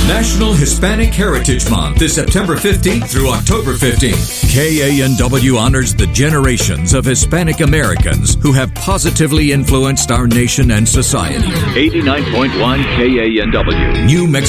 National Hispanic Heritage Month is September 15th through October 15th. KANW honors the generations of Hispanic Americans who have positively influenced our nation and society. 89.1 KANW, New Mexico.